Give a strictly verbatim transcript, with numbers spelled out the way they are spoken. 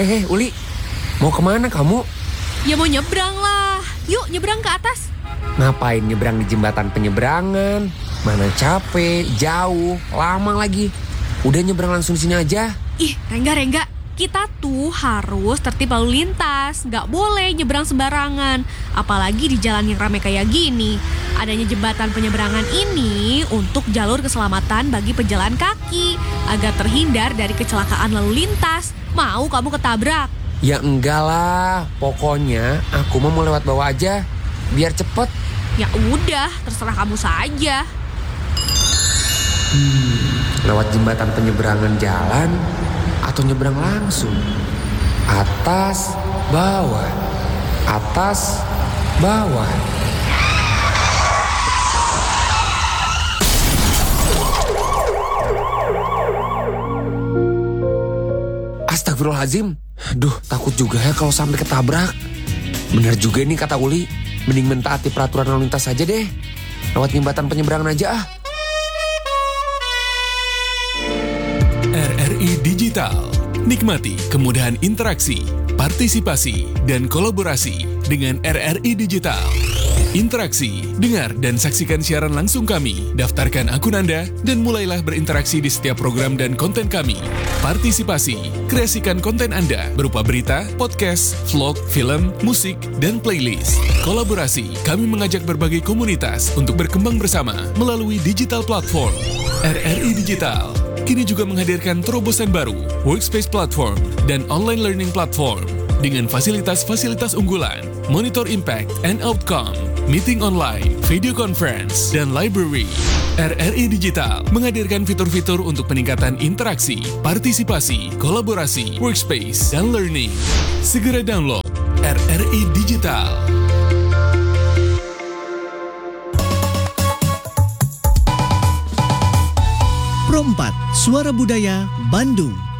Hehe, Uli, mau kemana kamu? Ya mau nyebrang lah. Yuk nyebrang ke atas. Ngapain nyebrang di jembatan penyeberangan? Mana capek, jauh, lama lagi. Udah nyebrang langsung sini aja. Ih, Rengga, Rengga. Kita tuh harus tertib lalu lintas. Nggak boleh nyebrang sembarangan. Apalagi di jalan yang ramai kayak gini. Adanya jembatan penyeberangan ini untuk jalur keselamatan bagi pejalan kaki. Agar terhindar dari kecelakaan lalu lintas. Mau kamu ketabrak? Ya enggak lah, pokoknya aku mau lewat bawah aja. Biar cepet. Ya udah, terserah kamu saja. Hmm, lewat jembatan penyeberangan jalan atau nyebrang langsung? Atas, bawah. Atas, bawah. Astagfirullahaladzim. Duh, takut juga ya kalau sampai ketabrak. Bener juga nih kata Uli. Mending mentaati peraturan lalu lintas saja deh. Lewat jembatan penyeberangan aja ah. R R I Digital. Nikmati kemudahan interaksi, partisipasi, dan kolaborasi dengan R R I Digital. Interaksi, dengar dan saksikan siaran langsung kami, daftarkan akun Anda, dan mulailah berinteraksi di setiap program dan konten kami. Partisipasi, kreasikan konten Anda berupa berita, podcast, vlog, film, musik, dan playlist. Kolaborasi, kami mengajak berbagai komunitas untuk berkembang bersama melalui digital platform. R R I Digital kini juga menghadirkan terobosan baru, workspace platform, dan online learning platform dengan fasilitas-fasilitas unggulan, monitor impact and outcome, meeting online, video conference, dan library. R R I Digital menghadirkan fitur-fitur untuk peningkatan interaksi, partisipasi, kolaborasi, workspace, dan learning. Segera download R R I Digital. Pro empat, Suara Budaya, Bandung.